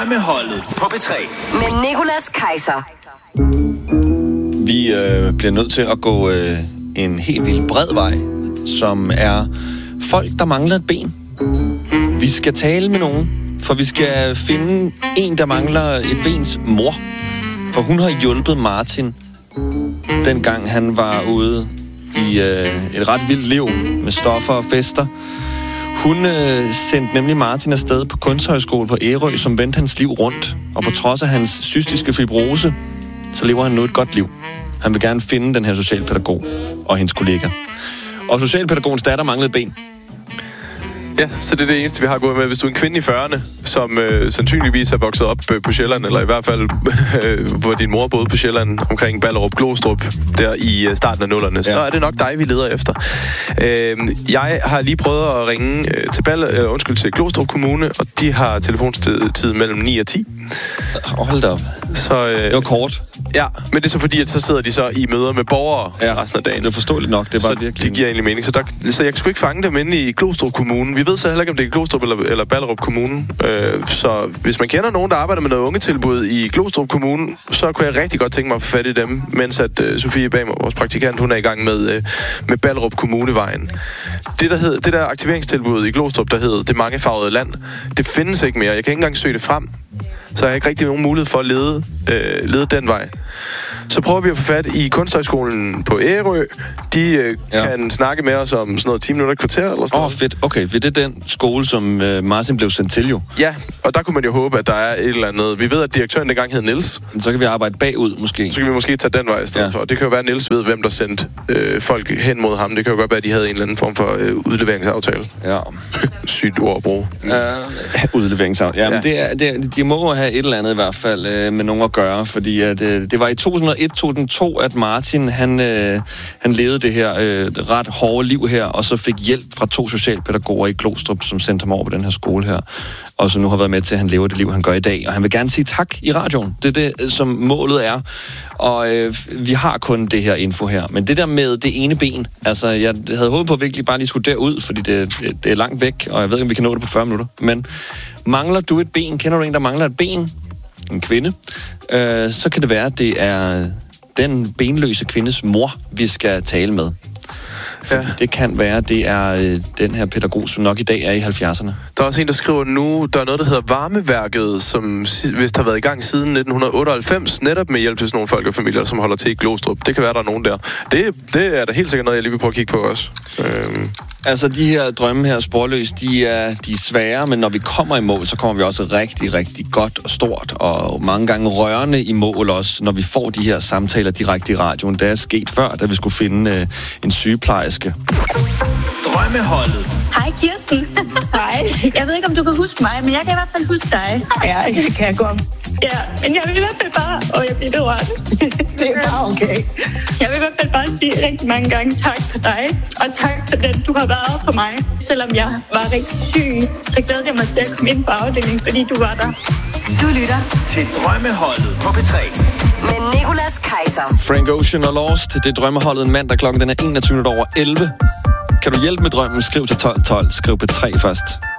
Drømmeholdet på P3. Med Nicolas Kaiser. Vi bliver nødt til at gå en helt vildt bred vej, som er folk, der mangler et ben. Vi skal tale med nogen, for vi skal finde en, der mangler et bens mor. For hun har hjulpet Martin, dengang han var ude i et ret vildt liv med stoffer og fester. Hun sendte nemlig Martin afsted på Kunsthøjskole på Ærø, som vendte hans liv rundt. Og på trods af hans cystiske fibrose, så lever han nu et godt liv. Han vil gerne finde den her socialpædagog og hendes kollega. Og socialpædagogens datter manglede ben. Ja, så det er det eneste, vi har gået med. Hvis du er en kvinde i 40'erne, som sandsynligvis er vokset op på Sjælland, eller i hvert fald, hvor din mor boede på Sjælland, omkring Ballerup, Glostrup, der i starten af 0'erne, så er det nok dig, vi leder efter. Jeg har lige prøvet at ringe til Glostrup Kommune, og de har telefonstid mellem 9 og 10. Hold da op. Så, det var kort. Ja, men det er så fordi, at så sidder de så i møder med borgere resten af dagen. Det er forståeligt nok, det var virkelig. Det giver egentlig mening. Så jeg kan sgu ikke fange dem inde i Glostrup Kommune. Vi ved så heller ikke, om det er Glostrup eller Ballerup Kommune. Så hvis man kender nogen, der arbejder med noget ungetilbud i Glostrup Kommune, så kunne jeg rigtig godt tænke mig at få fat i dem, mens at Sofie Bæmer, vores praktikant, hun er i gang med Ballerup Kommunevejen. Det der aktiveringstilbud i Glostrup, der hedder Det Mangefarvede Land, det findes ikke mere. Jeg kan ikke engang søge det frem, så jeg har ikke rigtig nogen mulighed for at lede den vej. Så prøver vi at få fat i Kunsthøjskolen på Ærø. De kan snakke med os om sådan noget 10 minutter, kvarter eller sådan noget. Fedt. Okay, for det er den skole, som Martin blev sendt til jo. Ja, og der kunne man jo håbe, at der er et eller andet. Vi ved, at direktøren dengang hed Niels. Så kan vi arbejde bagud måske. Så kan vi måske tage den vej i stedet for. Det kan jo være, at Niels ved, hvem der sendte folk hen mod ham. Det kan jo godt være, at de havde en eller anden form for udleveringsaftale. Ja. Sygt ord at bruge. Udleveringsaftale. Ja, men de må have et eller andet i hvert fald med nogen at gøre, fordi at, det var i 2001-2002, at Martin han levede det her ret hårde liv her, og så fik hjælp fra 2 socialpædagoger i Glostrup, som sendte ham over på den her skole her, og som nu har været med til, at han lever det liv, han gør i dag. Og han vil gerne sige tak i radioen. Det er det, som målet er. Og vi har kun det her info her. Men det der med det ene ben, altså jeg havde håbet på at virkelig bare lige skulle derud, fordi det er langt væk, og jeg ved ikke, om vi kan nå det på 40 minutter. Men mangler du et ben? Kender du en, der mangler et ben? En kvinde? Så kan det være, at det er den benløse kvindes mor, vi skal tale med. Fordi det kan være, det er den her pædagog, som nok i dag er i 70'erne. Der er også en, der skriver nu, der er noget, der hedder Varmeværket, som vist har været i gang siden 1998, netop med hjælp til sådan nogle folk og familier, som holder til i Glostrup. Det kan være, der er nogen der. Det er da helt sikkert noget, jeg lige vil prøve at kigge på også. Altså, de her drømme her, sporløs, de er svære, men når vi kommer i mål, så kommer vi også rigtig, rigtig godt og stort, og mange gange rørende i mål også, når vi får de her samtaler direkte i radioen. Det er sket før, da vi skulle finde en sygeplejerske. Drømmeholdet. Hej Kirsten. Hej. Jeg ved ikke, om du kan huske mig, men jeg kan i hvert fald huske dig. Ja, det kan jeg godt. Ja, men jeg vil i hvert fald bare, og jeg bliver rørt. Det er bare okay. Jeg vil i hvert fald bare sige rigtig mange gange tak for dig, og tak for den, du har været for mig. Selvom jeg var rigtig syg, så glæder jeg mig til at komme ind på afdelingen, fordi du var der. Du lytter til Drømmeholdet på P3. med Nicolas Kaiser. Frank Ocean og Lost, det er drømmeholdet en mandag, klokken den er 21:11. Kan du hjælpe med drømmen? Skriv til 1212. Skriv P3 først.